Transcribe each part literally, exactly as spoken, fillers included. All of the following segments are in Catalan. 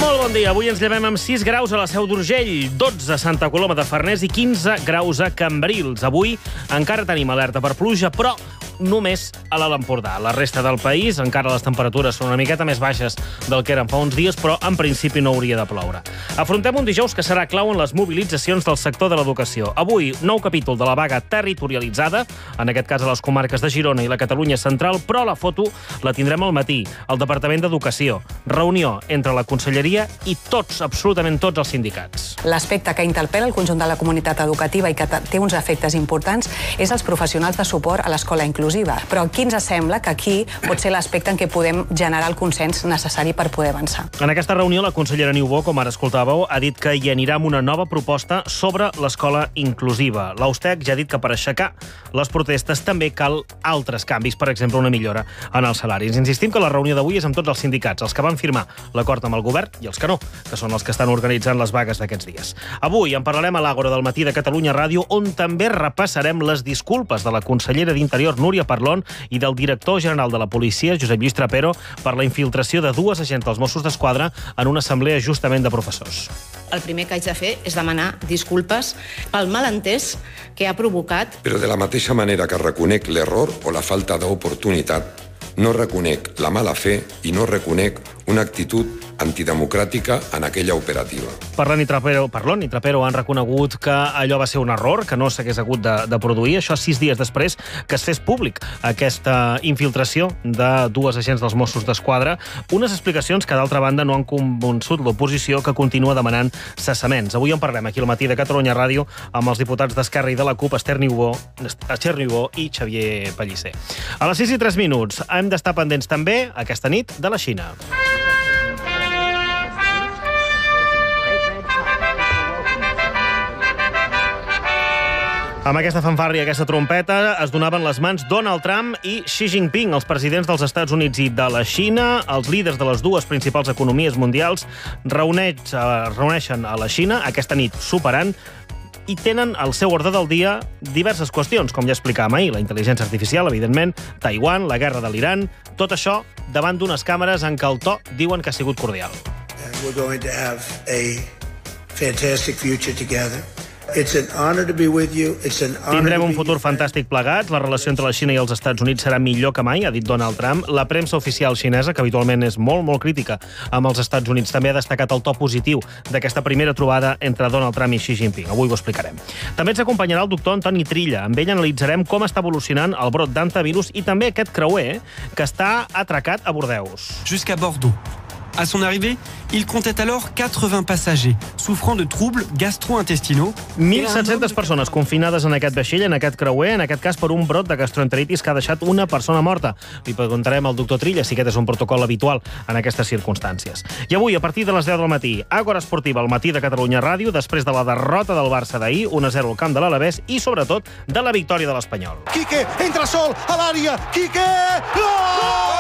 Molt bon dia. Avui ens llevem amb sis graus a la Seu d'Urgell, dotze a Santa Coloma de Farners i quinze graus a Cambrils. Avui encara tenim alerta per pluja, però només a l'Alt Empordà. La resta del país, encara les temperatures són una miqueta més baixes del que eren fa uns dies, però en principi no hauria de ploure. Afrontem un dijous que serà clau en les mobilitzacions del sector de l'educació. Avui, nou capítol de la vaga territorialitzada, en aquest cas a les comarques de Girona i la Catalunya central, però la foto la tindrem al matí, al Departament d'Educació. Reunió entre la Conselleria i tots, absolutament tots els sindicats. L'aspecte que interpel·la el conjunt de la comunitat educativa i que té uns efectes importants és els professionals de suport a l'escola inclusiva. Però aquí ens sembla que aquí pot ser l'aspecte en què podem generar el consens necessari per poder avançar. En aquesta reunió, la consellera Niubó, com ara escoltàveu, ha dit que hi anirà amb una nova proposta sobre l'escola inclusiva. L'Austec ja ha dit que per aixecar les protestes també cal altres canvis, per exemple, una millora en els salaris. Insistim que la reunió d'avui és amb tots els sindicats, els que van firmar l'acord amb el govern i els que no, que són els que estan organitzant les vagues d'aquests dies. Avui en parlarem a l'Àgora del matí de Catalunya Ràdio, on també repassarem les disculpes de la consellera d'Interior, Núria Parlon, i del director general de la policia, Josep Lluís Trapero, per la infiltració de dues agents dels Mossos d'Esquadra en una assemblea justament de professors. El primer que haig de fer és demanar disculpes pel malentès que ha provocat. Però de la mateixa manera que reconec l'error o la falta d'oportunitat, no reconec la mala fe i no reconec una actitud antidemocràtica en aquella operativa. Parlon i Trapero, Parlon i Trapero han reconegut que allò va ser un error, que no s'hagués hagut de, de produir. Això sis dies després que es fes públic aquesta infiltració de dues agents dels Mossos d'Esquadra. Unes explicacions que, d'altra banda, no han convençut l'oposició, que continua demanant cessaments. Avui en parlem aquí al matí de Catalunya Ràdio amb els diputats d'Esquerra i de la CUP, Esther Niubó, Esther Niubó i Xavier Pellicer. A les sis i tres minuts hem d'estar pendents també, aquesta nit, de la Xina. Amb aquesta fanfarra i aquesta trompeta es donaven les mans Donald Trump i Xi Jinping, els presidents dels Estats Units i de la Xina. Els líders de les dues principals economies mundials reuneix, reuneixen a la Xina aquesta nit superant i tenen al seu ordre del dia diverses qüestions, com ja explicàvem ahir, la intel·ligència artificial, evidentment, Taiwan, la guerra de l'Iran, tot això davant d'unes càmeres en què el to diuen que ha sigut cordial. We're going to have a fantastic future together. It's an honor to be with you. It's an honor. Tindrem un futur fantàstic plegats. La relació entre la Xina i els Estats Units serà millor que mai, ha dit Donald Trump. La premsa oficial xinesa, que habitualment és molt, molt crítica amb els Estats Units, també ha destacat el to positiu d'aquesta primera trobada entre Donald Trump i Xi Jinping. Avui ho explicarem. També ens acompanyarà el doctor Antoni Trilla. Amb ell analitzarem com està evolucionant el brot d'hantavirus i també aquest creuer que està atracat a Bordeus. Jusqu'à Bordeaux. À son arrivée, il comptait alors quatre-vingts passagers souffrant de troubles gastro-intestinaux. mil set-centes persones confinades en aquest vaixell, en aquest creuer, en aquest cas per un brot de gastroenteritis que ha deixat una persona morta. Li preguntarem al doctor Trilla si aquest és un protocol habitual en aquestes circumstàncies. I avui, a partir de les deu del matí, Àgora Esportiva al matí de Catalunya Ràdio, després de la derrota del Barça d'ahir, un a zero al camp de l'Alavés, i sobretot de la victòria de l'Espanyol. Quique, entra sol a l'àrea, Quique! Gol!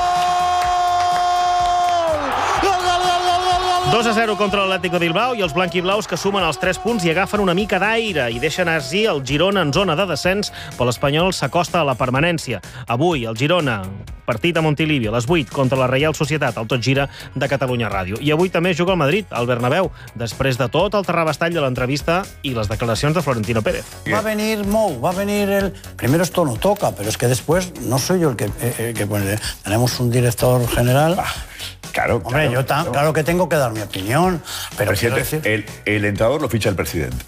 dos a zero contra l'Atlético de Bilbao i els blanquiblaus que sumen els tres punts i agafen una mica d'aire i deixen així el Girona en zona de descens, però l'Espanyol s'acosta a la permanència. Avui, el Girona, partit a Montilivi a les vuit contra la Reial Societat, al Tot Gira de Catalunya Ràdio. I avui també juga al Madrid, al Bernabéu, després de tot el terrabastall de l'entrevista i les declaracions de Florentino Pérez. Va a venir Mou, va a venir el... Primero esto no toca, pero es que después no soy yo el que, eh, que pone. Tenemos un director general... Claro, Hombre, claro, yo ta, claro. claro que tengo que dar mi opinión, pero Presidente, decir... el, el entrenador lo ficha el presidente.